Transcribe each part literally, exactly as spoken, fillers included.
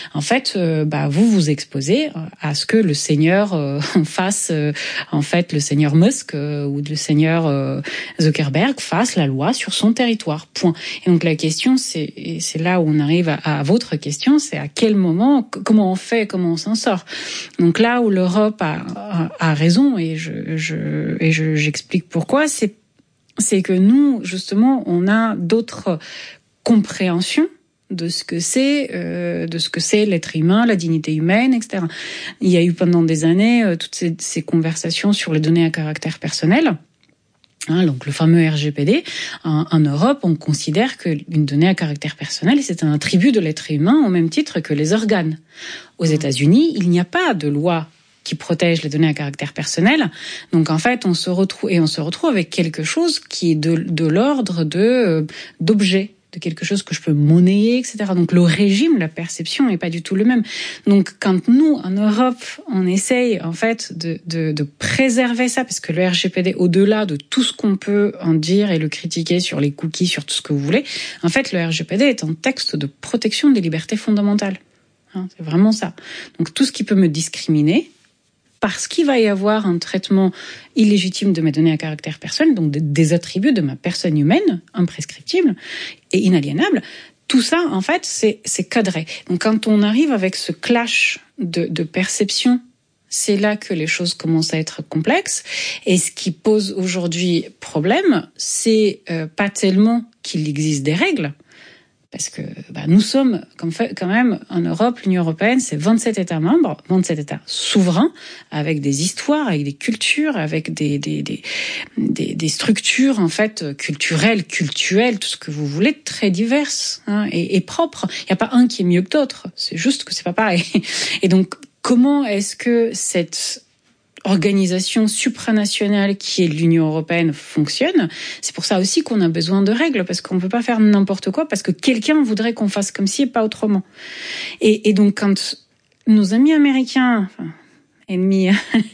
en fait, euh, bah, vous vous exposez à ce que le seigneur euh, fasse, euh, en fait, le seigneur Musk euh, ou le seigneur euh, Zuckerberg fasse la loi sur son territoire. Point. Et donc la question, c'est, et c'est là où on arrive à, à votre question, c'est à quel moment, comment on fait, comment on s'en sort. Donc là où l'Europe a, a, a raison, et je, je et je, j'explique pourquoi, c'est c'est que nous, justement, on a d'autres compréhensions de ce que c'est, euh, de ce que c'est l'être humain, la dignité humaine, et cetera. Il y a eu pendant des années euh, toutes ces, ces conversations sur les données à caractère personnel. Hein, donc le fameux R G P D. En, en Europe, on considère qu'une donnée à caractère personnel, c'est un attribut de l'être humain au même titre que les organes. Aux États-Unis, il n'y a pas de loi qui protège les données à caractère personnel. Donc en fait, on se retrouve et on se retrouve avec quelque chose qui est de, de l'ordre de d'objets, de quelque chose que je peux monnayer, et cetera. Donc le régime, la perception n'est pas du tout le même. Donc quand nous, en Europe, on essaye en fait de, de, de préserver ça, parce que le R G P D, au-delà de tout ce qu'on peut en dire et le critiquer sur les cookies, sur tout ce que vous voulez, en fait le R G P D est un texte de protection des libertés fondamentales. Hein, c'est vraiment ça. Donc tout ce qui peut me discriminer, parce qu'il va y avoir un traitement illégitime de mes données à caractère personnel, donc des attributs de ma personne humaine, imprescriptibles et inaliénables, tout ça, en fait, c'est, c'est cadré. Donc quand on arrive avec ce clash de, de perception, c'est là que les choses commencent à être complexes. Et ce qui pose aujourd'hui problème, c'est euh, pas tellement qu'il existe des règles, parce que bah, nous sommes comme fait, quand même en Europe, l'Union européenne, c'est vingt-sept États membres, vingt-sept États souverains, avec des histoires, avec des cultures, avec des des des des, des structures en fait culturelles, cultuelles, tout ce que vous voulez, très diverses hein, et, et propres. Il n'y a pas un qui est mieux que d'autres. C'est juste que c'est pas pareil. Et donc, comment est-ce que cette organisation supranationale qui est l'Union européenne fonctionne? C'est pour ça aussi qu'on a besoin de règles, parce qu'on ne peut pas faire n'importe quoi, parce que quelqu'un voudrait qu'on fasse comme ci et pas autrement. Et, et donc quand nos amis américains, enfin, ennemis,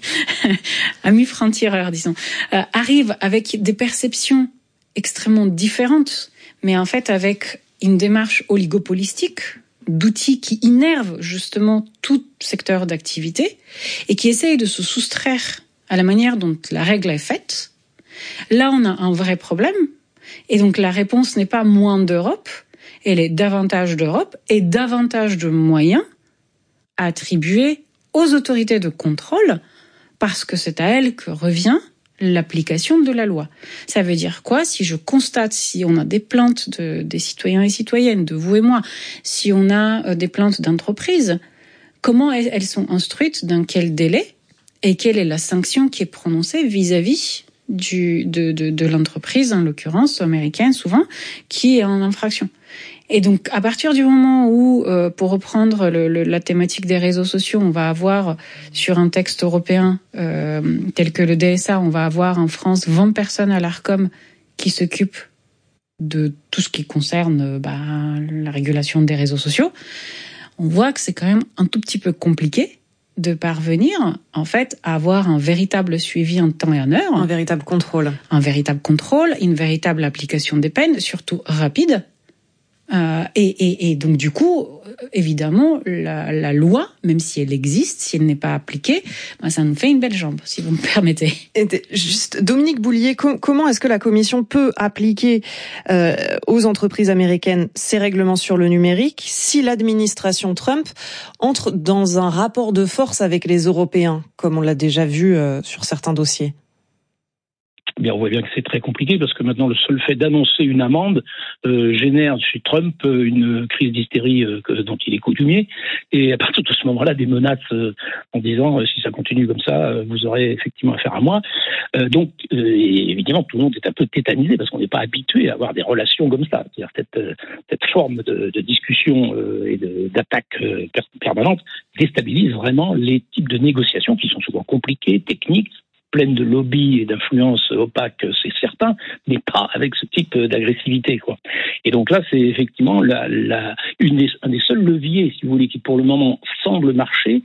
amis francs-tireurs, disons, euh, arrivent avec des perceptions extrêmement différentes, mais en fait avec une démarche oligopolistique, d'outils qui innervent justement tout secteur d'activité et qui essayent de se soustraire à la manière dont la règle est faite, là on a un vrai problème. Et donc la réponse n'est pas moins d'Europe, elle est davantage d'Europe et davantage de moyens à attribuer aux autorités de contrôle, parce que c'est à elles que revient l'application de la loi. Ça veut dire quoi? Si je constate, si on a des plaintes de, des citoyens et citoyennes, de vous et moi, si on a des plaintes d'entreprises, comment elles sont instruites, dans quel délai, et quelle est la sanction qui est prononcée vis-à-vis du, de, de, de l'entreprise, en l'occurrence américaine souvent, qui est en infraction. Et donc, à partir du moment où, euh, pour reprendre le, le, la thématique des réseaux sociaux, on va avoir sur un texte européen euh, tel que le D S A, on va avoir en France vingt personnes à l'Arcom qui s'occupent de tout ce qui concerne bah, la régulation des réseaux sociaux. On voit que c'est quand même un tout petit peu compliqué de parvenir, en fait, à avoir un véritable suivi en temps et en heure. Un véritable contrôle. Un véritable contrôle, une véritable application des peines, surtout rapide. Euh, et, et, et donc du coup, évidemment, la, la loi, même si elle existe, si elle n'est pas appliquée, ben ça nous fait une belle jambe, si vous me permettez. Et juste, Dominique Boulier, com- comment est-ce que la Commission peut appliquer euh, aux entreprises américaines ces règlements sur le numérique si l'administration Trump entre dans un rapport de force avec les Européens, comme on l'a déjà vu euh, sur certains dossiers? Bien, on voit bien que c'est très compliqué parce que maintenant le seul fait d'annoncer une amende euh, génère chez Trump euh, une crise d'hystérie euh, que, dont il est coutumier, et à partir de ce moment-là des menaces euh, en disant euh, si ça continue comme ça euh, vous aurez effectivement affaire à moi. Euh, donc euh, et évidemment tout le monde est un peu tétanisé parce qu'on n'est pas habitué à avoir des relations comme ça. C'est-à-dire cette, euh, cette forme de, de discussion euh, et de, d'attaque euh, permanente déstabilise vraiment les types de négociations qui sont souvent compliquées, techniques, pleine de lobbies et d'influences opaques, c'est certain, mais pas avec ce type d'agressivité, quoi. Et donc là, c'est effectivement la, la, une des, un des seuls leviers, si vous voulez, qui pour le moment semble marcher,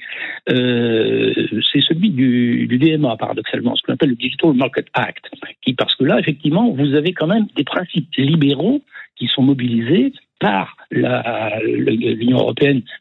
euh, c'est celui du, du D M A, paradoxalement, ce qu'on appelle le Digital Market Act, qui, parce que là, effectivement, vous avez quand même des principes libéraux qui sont mobilisés par la, l'Union européenne,